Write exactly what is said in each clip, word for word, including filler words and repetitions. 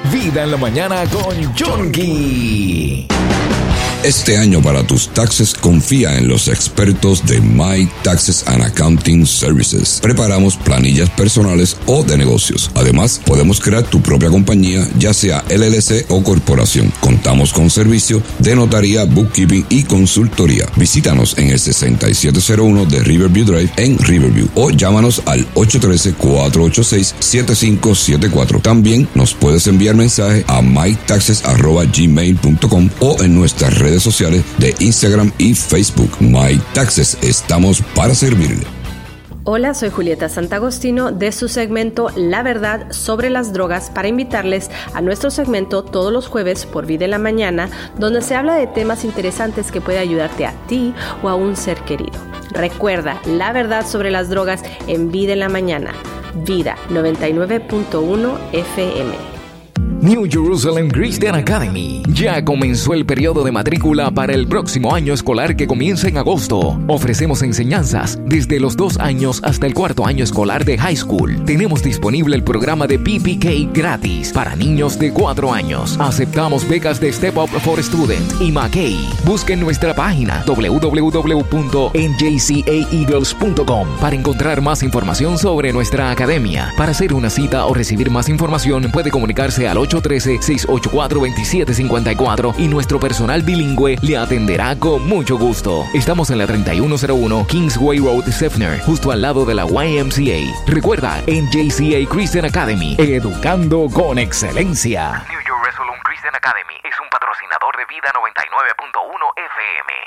Vida en la Mañana con Yonki. Este año para tus taxes confía en los expertos de My Taxes and Accounting Services. Preparamos planillas personales o de negocios. Además, podemos crear tu propia compañía, ya sea L L C o corporación. Contamos con servicio de notaría, bookkeeping y consultoría. Visítanos en el sesenta y siete cero uno de Riverview Drive en Riverview o llámanos al ocho uno tres, cuatro ocho seis, siete cinco siete cuatro. También nos puedes enviar mensaje a mytaxes arroba gmail punto com o en nuestras redes sociales de Instagram y Facebook. My Taxes, estamos para servirle. Hola, soy Julieta Santagostino de su segmento La Verdad sobre las Drogas para invitarles a nuestro segmento todos los jueves por Vida en la Mañana, donde se habla de temas interesantes que puede ayudarte a ti o a un ser querido. Recuerda, La Verdad sobre las Drogas en Vida en la Mañana. Vida noventa y nueve punto uno F M. New Jerusalem Christian Academy. Ya comenzó el periodo de matrícula para el próximo año escolar que comienza en agosto. Ofrecemos enseñanzas desde los dos años hasta el cuarto año escolar de high school. Tenemos disponible el programa de P P K gratis para niños de cuatro años. Aceptamos becas de Step Up for Student y McKay. Busquen nuestra página doble u doble u doble u punto n j c a eagles punto com para encontrar más información sobre nuestra academia. Para hacer una cita o recibir más información puede comunicarse al ocho uno tres, seis ocho cuatro, dos siete cinco cuatro y nuestro personal bilingüe le atenderá con mucho gusto. Estamos en la treinta y uno cero uno Kingsway Road, Seffner, justo al lado de la Y M C A. Recuerda, N J C A Christian Academy, educando con excelencia. New Jerusalem Christian Academy es un patrocinador de Vida noventa y nueve punto uno F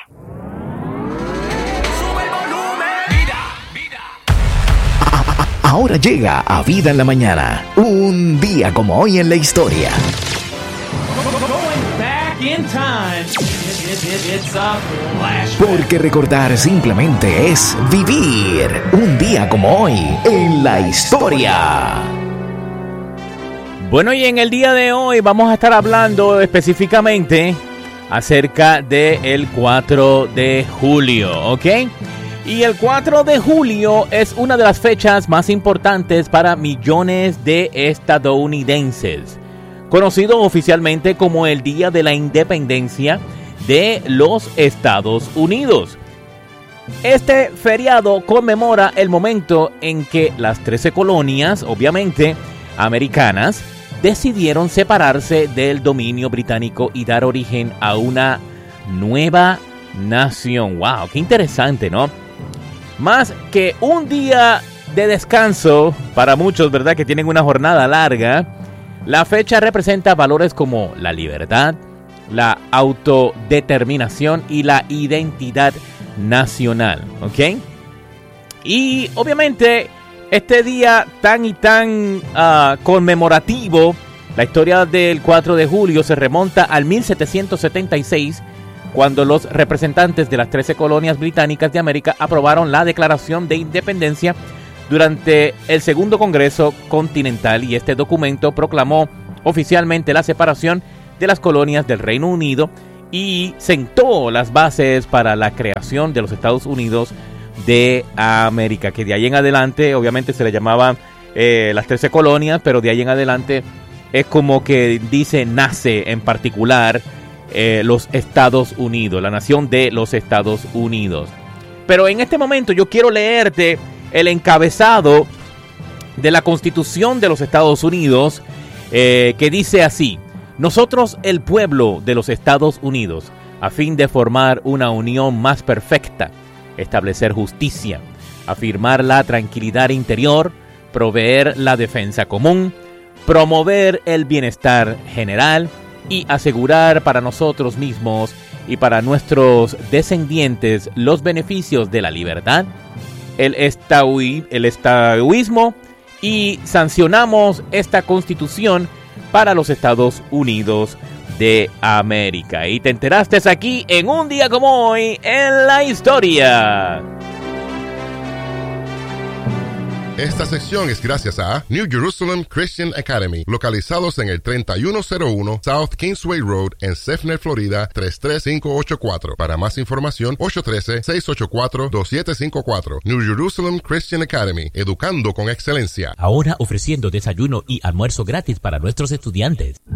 M. ¡Sube el volumen! ¡Vida! ¡Vida! Ahora llega a Vida en la Mañana, un día como hoy en la historia. Porque recordar simplemente es vivir un día como hoy en la historia. Bueno, y en el día de hoy vamos a estar hablando específicamente acerca del cuatro de julio, ¿ok? Y el cuatro de julio es una de las fechas más importantes para millones de estadounidenses, conocido oficialmente como el Día de la Independencia de los Estados Unidos. Este feriado conmemora el momento en que las trece colonias, obviamente americanas, decidieron separarse del dominio británico y dar origen a una nueva nación. ¡Wow! ¡Qué interesante!, ¿no? Más que un día de descanso para muchos, ¿verdad?, que tienen una jornada larga, la fecha representa valores como la libertad, la autodeterminación y la identidad nacional, ¿ok? Y obviamente este día tan y tan uh, conmemorativo, la historia del cuatro de julio se remonta al mil setecientos setenta y seis, cuando los representantes de las trece colonias británicas de América aprobaron la Declaración de Independencia durante el Segundo Congreso Continental, y este documento proclamó oficialmente la separación de las colonias del Reino Unido y sentó las bases para la creación de los Estados Unidos de América, que de ahí en adelante obviamente se le llamaban eh, las trece colonias, pero de ahí en adelante es como que dice nace en particular eh, los Estados Unidos, la nación de los Estados Unidos. Pero en este momento yo quiero leerte el encabezado de la Constitución de los Estados Unidos, eh, que dice así: nosotros, el pueblo de los Estados Unidos, a fin de formar una unión más perfecta, establecer justicia, afirmar la tranquilidad interior, proveer la defensa común, promover el bienestar general y asegurar para nosotros mismos y para nuestros descendientes los beneficios de la libertad, el, estaui, el estadismo, y sancionamos esta Constitución para los Estados Unidos de América. Y te enteraste aquí en un día como hoy en la historia. Esta sección es gracias a New Jerusalem Christian Academy, localizados en el treinta y uno cero uno South Kingsway Road en Seffner, Florida, tres tres cinco ocho cuatro. Para más información, ocho uno tres, seis ocho cuatro, dos siete cinco cuatro. New Jerusalem Christian Academy, educando con excelencia. Ahora ofreciendo desayuno y almuerzo gratis para nuestros estudiantes.